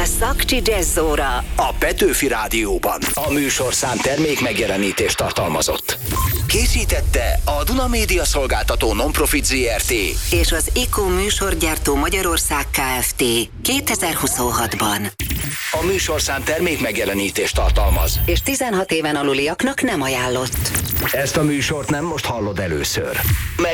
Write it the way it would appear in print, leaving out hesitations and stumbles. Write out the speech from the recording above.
a Szakcsi Jazzóra a Petőfi Rádióban. A műsorszám termék megjelenítést tartalmazott. Készítette a Duna Média Szolgáltató Nonprofit Zrt. és az IKO műsorgyártó Magyarország Kft. 2026-ban. A műsorszám termék megjelenítést tartalmaz, És 16 éven aluliaknak nem ajánlott. ezt a műsort nem most hallod először.